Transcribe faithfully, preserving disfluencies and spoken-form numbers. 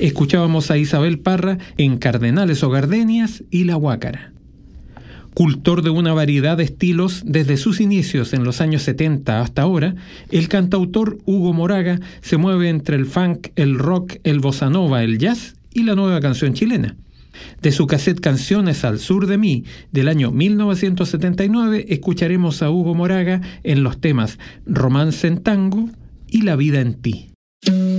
Escuchábamos a Isabel Parra en Cardenales o Gardenias y La Guácara. Cultor de una variedad de estilos desde sus inicios en los años setenta hasta ahora, el cantautor Hugo Moraga se mueve entre el funk, el rock, el bossa nova, el jazz y la nueva canción chilena. De su cassette Canciones al Sur de Mí, del año mil novecientos setenta y nueve, escucharemos a Hugo Moraga en los temas Romance en Tango y La Vida en Ti.